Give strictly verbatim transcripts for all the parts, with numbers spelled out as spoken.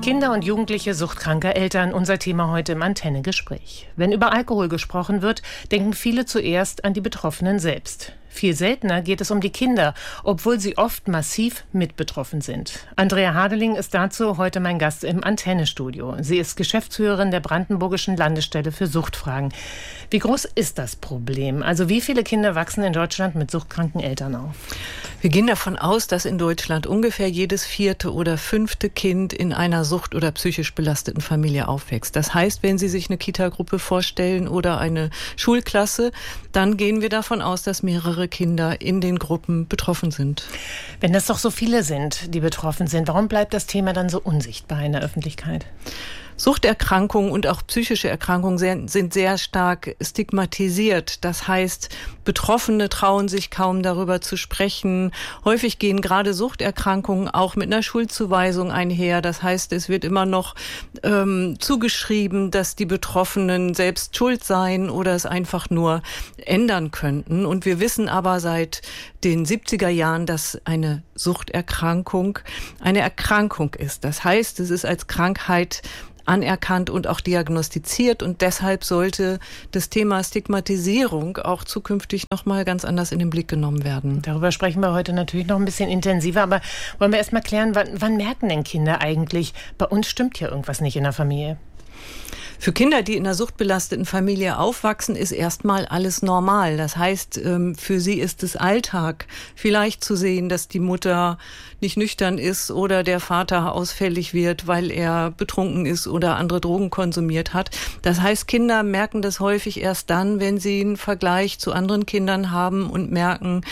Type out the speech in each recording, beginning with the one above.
Kinder und Jugendliche suchtkranker Eltern, unser Thema heute im Antenne-Gespräch. Wenn über Alkohol gesprochen wird, denken viele zuerst an die Betroffenen selbst. Viel seltener geht es um die Kinder, obwohl sie oft massiv mitbetroffen sind. Andrea Hadeling ist dazu heute mein Gast im Antenne-Studio. Sie ist Geschäftsführerin der Brandenburgischen Landesstelle für Suchtfragen. Wie groß ist das Problem? Also wie viele Kinder wachsen in Deutschland mit suchtkranken Eltern auf? Wir gehen davon aus, dass in Deutschland ungefähr jedes vierte oder fünfte Kind in einer sucht- oder psychisch belasteten Familie aufwächst. Das heißt, wenn Sie sich eine Kita-Gruppe vorstellen oder eine Schulklasse, dann gehen wir davon aus, dass mehrere Kinder in den Gruppen betroffen sind. Wenn das doch so viele sind, die betroffen sind, warum bleibt das Thema dann so unsichtbar in der Öffentlichkeit? Suchterkrankungen und auch psychische Erkrankungen sind sehr stark stigmatisiert. Das heißt, Betroffene trauen sich kaum darüber zu sprechen. Häufig gehen gerade Suchterkrankungen auch mit einer Schuldzuweisung einher. Das heißt, es wird immer noch ähm, zugeschrieben, dass die Betroffenen selbst schuld seien oder es einfach nur ändern könnten. Und wir wissen aber seit den siebziger Jahren, dass eine Suchterkrankung eine Erkrankung ist. Das heißt, es ist als Krankheit anerkannt und auch diagnostiziert, und deshalb sollte das Thema Stigmatisierung auch zukünftig noch mal ganz anders in den Blick genommen werden. Darüber sprechen wir heute natürlich noch ein bisschen intensiver, aber wollen wir erst mal klären, wann, wann merken denn Kinder eigentlich, bei uns stimmt hier irgendwas nicht in der Familie? Für Kinder, die in einer suchtbelasteten Familie aufwachsen, ist erstmal alles normal. Das heißt, für sie ist es Alltag, vielleicht zu sehen, dass die Mutter nicht nüchtern ist oder der Vater ausfällig wird, weil er betrunken ist oder andere Drogen konsumiert hat. Das heißt, Kinder merken das häufig erst dann, wenn sie einen Vergleich zu anderen Kindern haben und merken,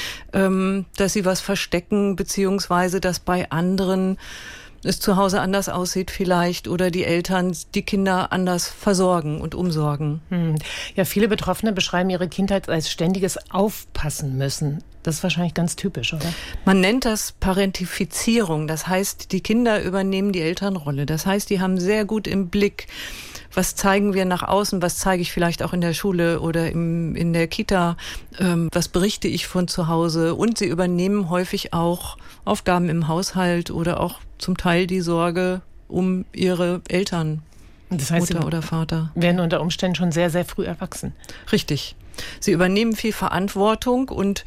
dass sie was verstecken, beziehungsweise dass bei anderen es zu Hause anders aussieht vielleicht oder die Eltern die Kinder anders versorgen und umsorgen. Hm. Ja, viele Betroffene beschreiben ihre Kindheit als ständiges Aufpassen müssen. Das ist wahrscheinlich ganz typisch, oder? Man nennt das Parentifizierung. Das heißt, die Kinder übernehmen die Elternrolle. Das heißt, die haben sehr gut im Blick, was zeigen wir nach außen, was zeige ich vielleicht auch in der Schule oder im, in der Kita, ähm, was berichte ich von zu Hause. Und sie übernehmen häufig auch Aufgaben im Haushalt oder auch zum Teil die Sorge um ihre Eltern, das heißt, Mutter oder Vater. Werden unter Umständen schon sehr, sehr früh erwachsen. Richtig. Sie übernehmen viel Verantwortung und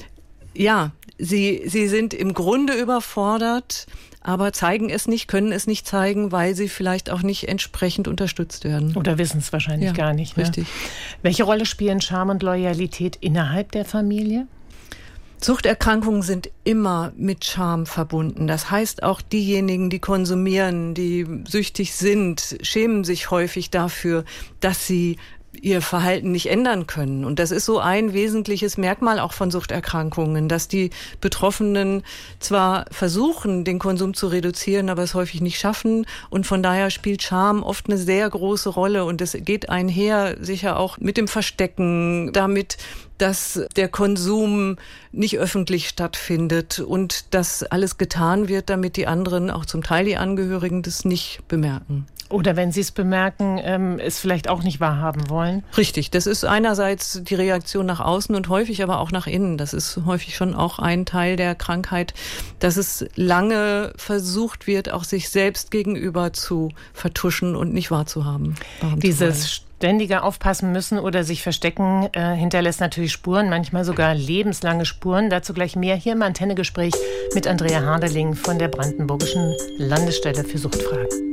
ja, sie, sie sind im Grunde überfordert, aber zeigen es nicht, können es nicht zeigen, weil sie vielleicht auch nicht entsprechend unterstützt werden. Oder wissen es wahrscheinlich ja, gar nicht. Richtig. Ne? Welche Rolle spielen Scham und Loyalität innerhalb der Familie? Suchterkrankungen sind immer mit Scham verbunden. Das heißt, auch diejenigen, die konsumieren, die süchtig sind, schämen sich häufig dafür, dass sie ihr Verhalten nicht ändern können. Und das ist so ein wesentliches Merkmal auch von Suchterkrankungen, dass die Betroffenen zwar versuchen, den Konsum zu reduzieren, aber es häufig nicht schaffen. Und von daher spielt Scham oft eine sehr große Rolle. Und es geht einher sicher auch mit dem Verstecken, damit, dass der Konsum nicht öffentlich stattfindet und dass alles getan wird, damit die anderen, auch zum Teil die Angehörigen, das nicht bemerken. Oder wenn sie es bemerken, ähm, es vielleicht auch nicht wahrhaben wollen. Richtig, das ist einerseits die Reaktion nach außen und häufig aber auch nach innen. Das ist häufig schon auch ein Teil der Krankheit, dass es lange versucht wird, auch sich selbst gegenüber zu vertuschen und nicht wahrzuhaben. Dieses ständige Aufpassen müssen oder sich verstecken äh, hinterlässt natürlich Spuren, manchmal sogar lebenslange Spuren. Dazu gleich mehr hier im Antenne-Gespräch mit Andrea Hadeling von der Brandenburgischen Landesstelle für Suchtfragen.